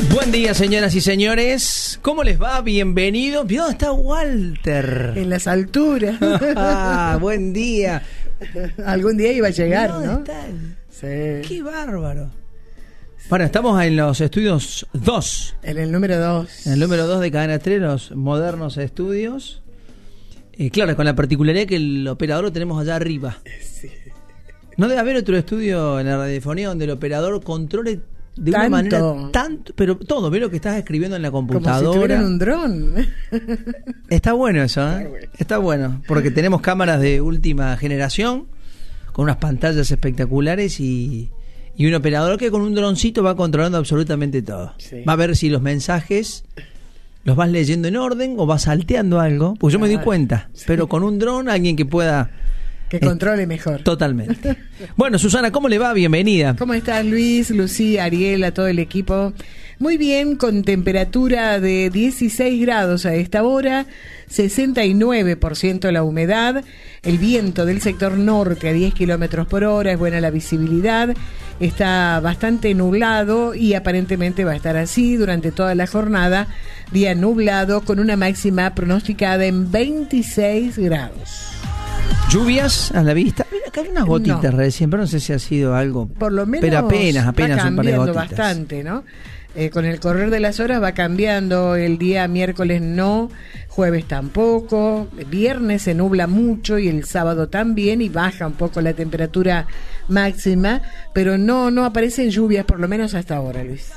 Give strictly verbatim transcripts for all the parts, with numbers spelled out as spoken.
Buen día, señoras y señores. ¿Cómo les va? Bienvenidos. ¿Dónde está Walter? En las alturas. Ah, buen día. Algún día iba a llegar, ¿Dónde ¿no? está él? Sí. Qué bárbaro. Bueno, estamos en los estudios dos. En el número dos. En el número dos de Cadena tres, los modernos estudios. Eh, claro, con la particularidad que el operador lo tenemos allá arriba. Sí. No debe haber otro estudio en la radiofonía donde el operador controle de Tanto. una manera tanto, pero todo, ve lo que estás escribiendo en la computadora. Como si tuviera un dron. Está bueno eso, ¿eh? Está bueno, porque tenemos cámaras de última generación con unas pantallas espectaculares y, y un operador que con un droncito va controlando absolutamente todo. Sí. Va a ver si los mensajes los vas leyendo en orden o vas salteando algo, pues yo me di Ah, cuenta, sí. pero con un dron alguien que pueda Que controle mejor. totalmente. Bueno, Susana, ¿cómo le va? Bienvenida. ¿Cómo estás, Luis, Lucía, Ariel, a todo el equipo? Muy bien, con temperatura de dieciséis grados a esta hora, sesenta y nueve por ciento la humedad, el viento del sector norte a diez kilómetros por hora, es buena la visibilidad, está bastante nublado y aparentemente va a estar así durante toda la jornada, día nublado con una máxima pronosticada en veintiséis grados. ¿Lluvias a la vista? Mira, acá hay unas gotitas No. recién, pero no sé si ha sido algo. Por lo menos pero apenas, apenas va un par de cambiando gotitas. bastante, ¿no? Eh, con el correr de las horas va cambiando, el día miércoles no, jueves tampoco, viernes se nubla mucho y el sábado también y baja un poco la temperatura máxima, pero no, no aparecen lluvias, por lo menos hasta ahora, Luis.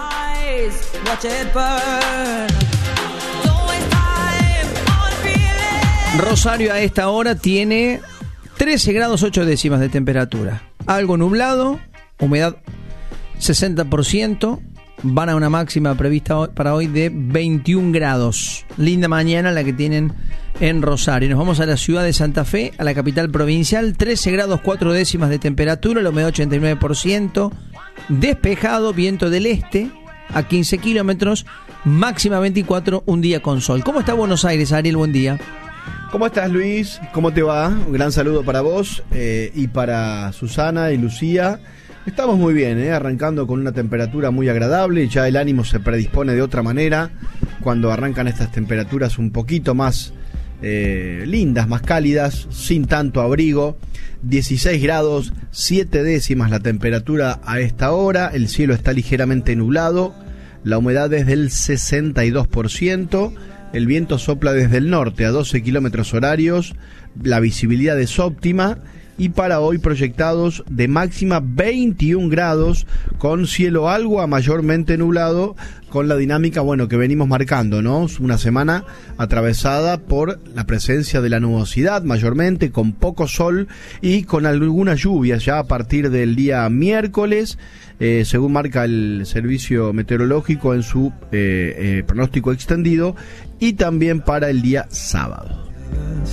Rosario a esta hora tiene trece grados ocho décimas de temperatura. Algo nublado, humedad sesenta por ciento, van a una máxima prevista hoy- para hoy de veintiún grados. Linda mañana la que tienen en Rosario. Nos vamos a la ciudad de Santa Fe, a la capital provincial, trece grados cuatro décimas de temperatura, la humedad ochenta y nueve por ciento, despejado, viento del este a quince kilómetros, máxima veinticuatro, un día con sol. ¿Cómo está Buenos Aires, Ariel? Buen día. ¿Cómo estás, Luis? ¿Cómo te va? Un gran saludo para vos eh, y para Susana y Lucía. Estamos muy bien, ¿eh? Arrancando con una temperatura muy agradable. Ya el ánimo se predispone de otra manera cuando arrancan estas temperaturas un poquito más eh, lindas, más cálidas, sin tanto abrigo. dieciséis grados, siete décimas la temperatura a esta hora. El cielo está ligeramente nublado. La humedad es del sesenta y dos por ciento. El viento sopla desde el norte a doce kilómetros horarios, la visibilidad es óptima y para hoy proyectados de máxima veintiún grados con cielo algo a mayormente nublado, con la dinámica, bueno, que venimos marcando, ¿no? Una semana atravesada por la presencia de la nubosidad mayormente, con poco sol y con algunas lluvias ya a partir del día miércoles, eh, según marca el servicio meteorológico en su eh, eh, pronóstico extendido, y también para el día sábado.